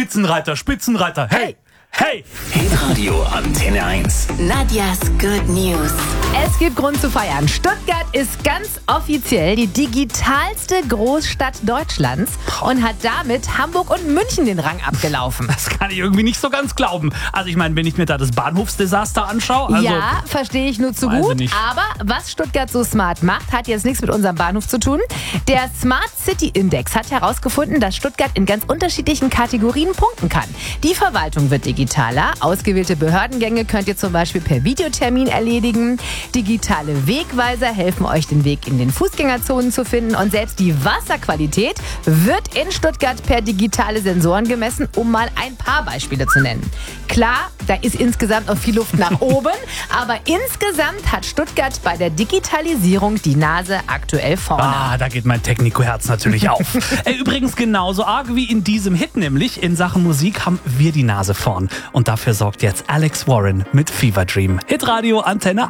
Spitzenreiter, Spitzenreiter, hey, hey! Hitradio Antenne 1. Nadias Good News. Es gibt Grund zu feiern. Stuttgart ist ganz offiziell die digitalste Großstadt Deutschlands und hat damit Hamburg und München den Rang abgelaufen. Das kann ich irgendwie nicht so ganz glauben. Also ich meine, wenn ich mir da das Bahnhofsdesaster anschaue. Also, ja, verstehe ich nur zu weiß ich gut. nicht. Aber was Stuttgart so smart macht, hat jetzt nichts mit unserem Bahnhof zu tun. Der Smart City Index hat herausgefunden, dass Stuttgart in ganz unterschiedlichen Kategorien punkten kann. Die Verwaltung wird digitaler. Ausgewählte Behördengänge könnt ihr zum Beispiel per Videotermin erledigen. Digitale Wegweiser helfen euch, den Weg in den Fußgängerzonen zu finden. Und selbst die Wasserqualität wird in Stuttgart per digitale Sensoren gemessen, um mal ein paar Beispiele zu nennen. Klar, da ist insgesamt noch viel Luft nach oben, aber insgesamt hat Stuttgart bei der Digitalisierung die Nase aktuell vorne. Ah, da geht mein Technico-Herz natürlich auf. Übrigens genauso arg wie in diesem Hit, nämlich in Sachen Musik haben wir die Nase vorn. Und dafür sorgt jetzt Alex Warren mit Fever Dream. Hitradio Antenne